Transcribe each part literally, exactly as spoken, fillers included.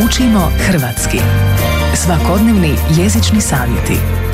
Učimo hrvatski. Svakodnevni jezični savjeti.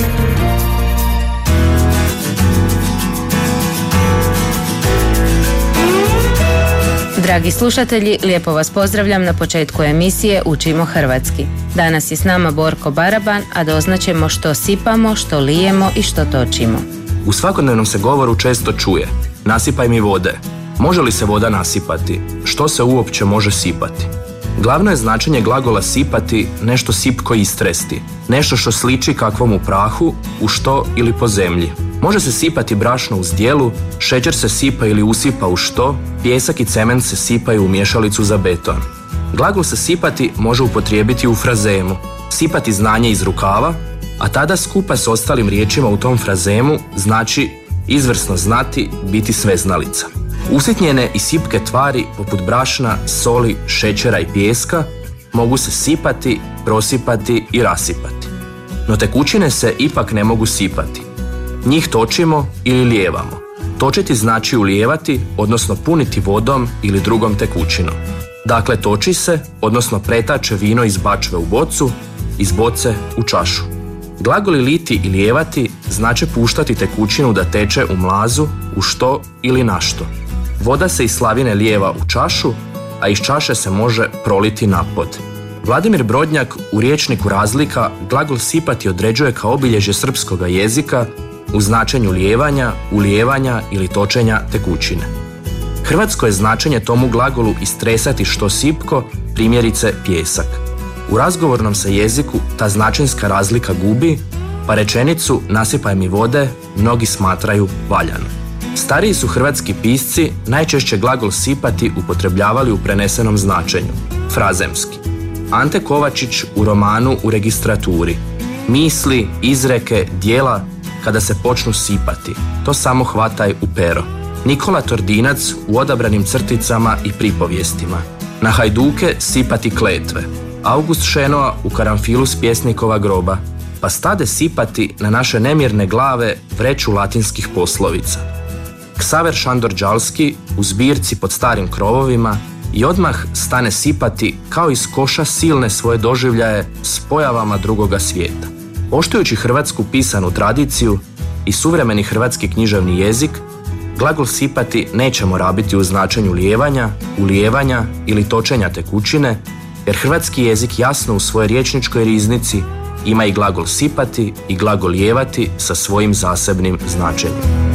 Dragi slušatelji, lijepo vas pozdravljam na početku emisije Učimo hrvatski. Danas je s nama Borko Baraban, a doznaćemo što sipamo, što lijemo i što točimo. U svakodnevnom se govoru često čuje: nasipaj mi vode. Može li se voda nasipati? Što se uopće može sipati? Glavno je značenje glagola sipati nešto sipko istresti, nešto što sliči kakvom u prahu, u što ili po zemlji. Može se sipati brašno u zdjelu, šećer se sipa ili usipa u što, pijesak i cement se sipaju u miješalicu za beton. Glagol se sipati može upotrijebiti u frazemu, sipati znanje iz rukava, a tada skupa s ostalim riječima u tom frazemu znači izvrsno znati, biti sveznalica. Usitnjene i sipke tvari poput brašna, soli, šećera i pijeska mogu se sipati, prosipati i rasipati. No tekućine se ipak ne mogu sipati. Njih točimo ili lijevamo. Točiti znači ulijevati, odnosno puniti vodom ili drugom tekućinom. Dakle, toči se, odnosno pretače vino iz bačve u bocu, iz boce u čašu. Glagoli liti i lijevati znači puštati tekućinu da teče u mlazu, u što ili na što. Voda se iz slavine lijeva u čašu, a iz čaše se može proliti na pod. Vladimir Brodnjak u rječniku razlika glagol sipati određuje kao obilježje srpskoga jezika u značenju lijevanja, ulijevanja ili točenja tekućine. Hrvatsko je značenje tomu glagolu istresati što sipko, primjerice pijesak. U razgovornom se jeziku ta značenjska razlika gubi, pa rečenicu nasipaj mi vode mnogi smatraju valjanu. Stariji su hrvatski pisci najčešće glagol sipati upotrebljavali u prenesenom značenju, frazemski. Ante Kovačić u romanu U registraturi: misli, izreke, djela kada se počnu sipati, to samo hvataj u pero. Nikola Tordinac u Odabranim crticama i pripovijestima: na hajduke sipati kletve. August Šenoa u Karanfilu s pjesnikova groba: pa stade sipati na naše nemirne glave vreću latinskih poslovica. Ksaver Šandor Đalski u zbirci Pod starim krovovima: i odmah stane sipati kao iz koša silne svoje doživljaje s pojavama drugoga svijeta. Poštujući hrvatsku pisanu tradiciju i suvremeni hrvatski književni jezik, glagol sipati nećemo rabiti u značenju lijevanja, ulijevanja ili točenja tekućine, jer hrvatski jezik jasno u svojoj rječničkoj riznici ima i glagol sipati i glagol lijevati sa svojim zasebnim značenjem.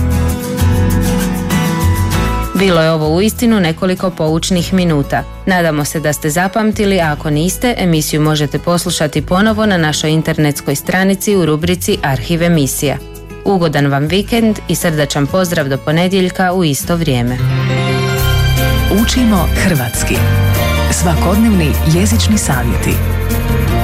Bilo je ovo uistinu nekoliko poučnih minuta. Nadamo se da ste zapamtili, a ako niste, emisiju možete poslušati ponovo na našoj internetskoj stranici u rubrici Arhiv emisija. Ugodan vam vikend i srdačan pozdrav do ponedjeljka u isto vrijeme. Učimo hrvatski. Svakodnevni jezični savjeti.